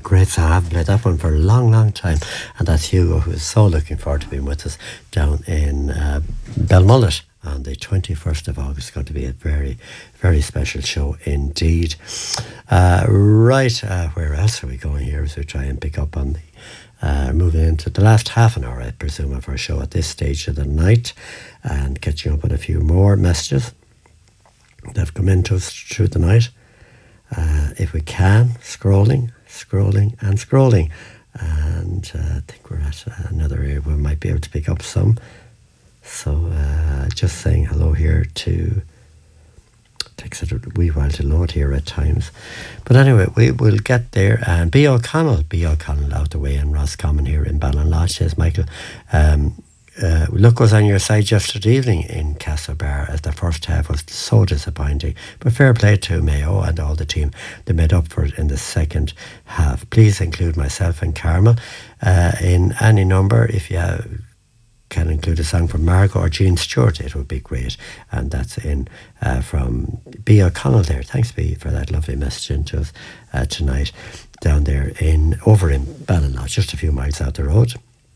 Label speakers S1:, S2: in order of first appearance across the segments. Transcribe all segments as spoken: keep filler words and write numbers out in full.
S1: great song. I haven't played that one for a long, long time. And that's Hugo, who is so looking forward to being with us down in uh, Belmullet on the twenty-first of August. It's going to be a very, very special show indeed. Uh, right, uh, where else are we going here as we try and pick up on the Uh, moving into the last half an hour, I presume, of our show at this stage of the night, and catching up on a few more messages that have come into us through the night. Uh, if we can, scrolling, scrolling, and scrolling. And uh, I think we're at another area where we might be able to pick up some. So uh, just saying hello here to... takes it a wee while to load here at times. But anyway, we will get there. And B. O'Connell, B. O'Connell out the way in Roscommon here in Ballinlough, says Michael. Um, uh, luck was on your side yesterday evening in Castlebar as the first half was so disappointing. But fair play to Mayo and all the team. They made up for it in the second half. Please include myself and Carmel uh, in any number if you have... can include a song from Margot or Jean Stewart, it would be great. And that's in uh, from B. O'Connell there. Thanks, B, for that lovely message into us uh, tonight down there in over in Ballinlough, just a few miles out the road.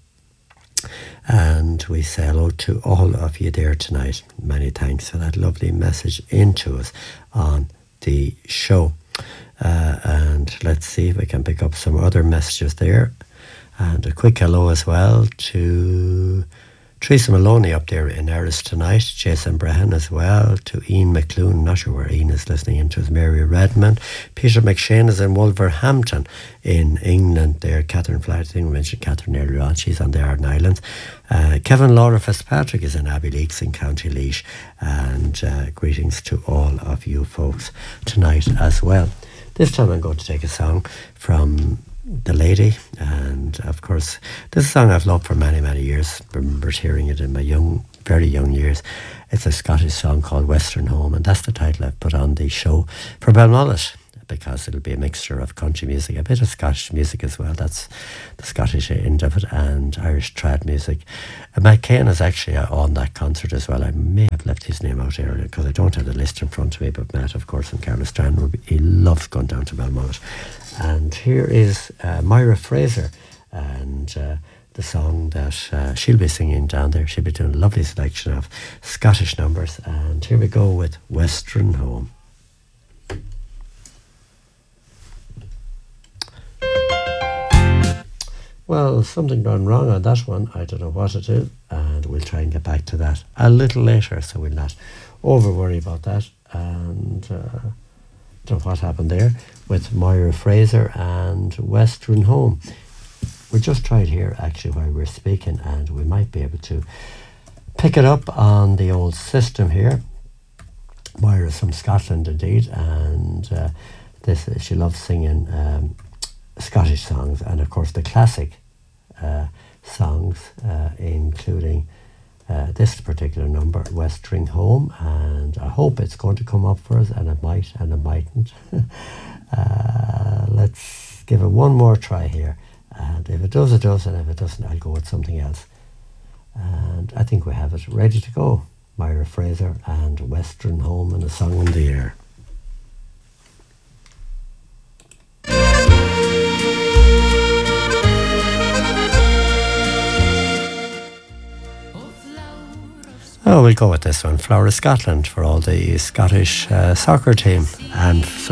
S1: And we say hello to all of you there tonight. Many thanks for that lovely message into us on the show. Uh, and let's see if we can pick up some other messages there. And a quick hello as well to Teresa Maloney up there in Erris tonight, Jason Brehan as well, to Ian McClune, not sure where Ian is listening in to, is Mary Redmond. Peter McShane is in Wolverhampton in England there. Catherine Flatt, I think we mentioned Catherine earlier on, she's on the Arden Islands. Uh, Kevin Laura Fitzpatrick is in Abbeyleix in County Laois, and uh, greetings to all of you folks tonight as well. This time I'm going to take a song from The Lady, and of course this is a song I've loved for many many years. I remember hearing it in my young very young years. It's a Scottish song called Western Home, and that's the title I've put on the show for Belmullet, because it'll be a mixture of country music, a bit of Scottish music as well. That's the Scottish end of it, and Irish trad music. And Matt Cain is actually on that concert as well. I may have left his name out earlier because I don't have the list in front of me, but Matt, of course, and Carlos Strand, he loves going down to Belmullet. And here is uh, Myra Fraser, and uh, the song that uh, she'll be singing down there. She'll be doing a lovely selection of Scottish numbers, and here we go with Western Home. Well, something gone wrong on that one. I don't know what it is, and we'll try and get back to that a little later, so we'll not over worry about that. And uh, don't know what happened there with Myra Fraser and Western Home. We just tried here actually while we're speaking, and we might be able to pick it up on the old system here. Myra's from Scotland indeed, and uh, this she loves singing um, Scottish songs, and of course the classic uh, songs, uh, including uh, this particular number, Western Home, and I hope it's going to come up for us, and it might and it mightn't. uh, let's give it one more try here, and if it does, it does, and if it doesn't, I'll go with something else. And I think we have it ready to go. Myra Fraser and Western Home, and a song in the air. Oh, we'll go with this one, Flower of Scotland, for all the Scottish uh, soccer team and